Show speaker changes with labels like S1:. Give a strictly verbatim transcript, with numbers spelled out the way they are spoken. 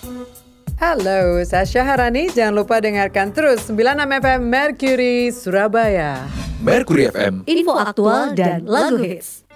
S1: Halo, saya Syaharani. Jangan lupa dengarkan terus sembilan puluh enam F M Mercury Surabaya.
S2: Mercury F M.
S3: Info aktual dan lagu hits.